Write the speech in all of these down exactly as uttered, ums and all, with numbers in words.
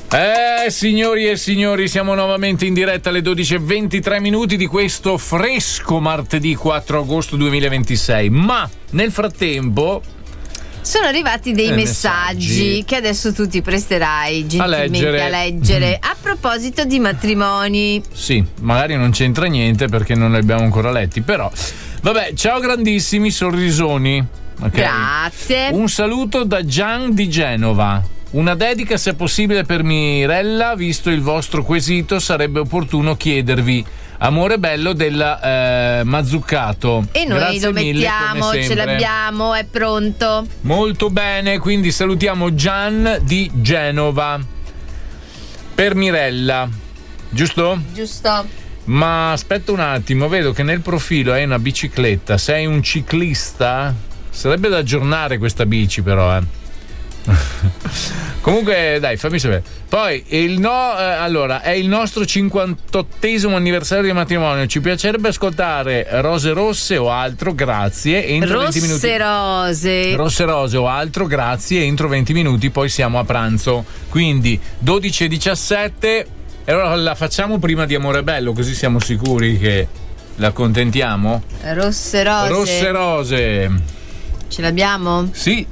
Eh, signori e signori, siamo nuovamente in diretta alle dodici e ventitré minuti di questo fresco martedì quattro agosto duemilaventisei. Ma nel frattempo sono arrivati dei eh, messaggi, messaggi che adesso tu ti presterai gentilmente a leggere. a leggere. A proposito di matrimoni. Sì, magari non c'entra niente perché non li abbiamo ancora letti, però vabbè, ciao grandissimi sorrisoni. Okay. Grazie. Un saluto da Gian di Genova. Una dedica, se possibile, per Mirella. Visto il vostro quesito, sarebbe opportuno chiedervi amore bello della eh, Mazzuccato. E noi Grazie lo mille, mettiamo, ce l'abbiamo, è pronto. Molto bene, quindi salutiamo Gian di Genova per Mirella, giusto? Giusto. Ma aspetta un attimo, vedo che nel profilo hai una bicicletta. Sei un ciclista? Sarebbe da aggiornare questa bici, però, eh. Comunque dai, fammi sapere. Poi il no, eh, allora è il nostro cinquantottesimo anniversario di matrimonio. Ci piacerebbe ascoltare Rose Rosse o altro, grazie. Entro Rosse venti minuti. Rose Rosse Rose o altro, grazie. Entro venti minuti, poi siamo a pranzo. Quindi dodici e diciassette. E allora la facciamo prima di Amore Bello, così siamo sicuri che la accontentiamo. Rosse Rose Rosse Rose. Ce l'abbiamo? Sì.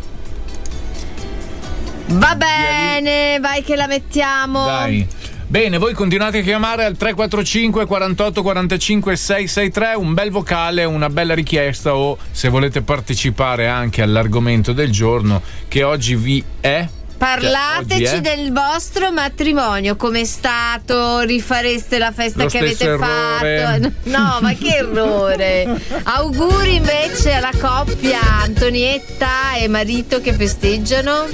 Va bene, vai che la mettiamo. Dai. Bene, voi continuate a chiamare al tre quattro cinque quarantotto quarantacinque sei sei tre, un bel vocale, una bella richiesta, o se volete partecipare anche all'argomento del giorno che oggi vi è. Parlateci cioè, del vostro matrimonio, com'è stato, rifareste la festa Lo che avete errore. fatto? No, ma che errore. Auguri invece alla coppia Antonietta e marito che festeggiano.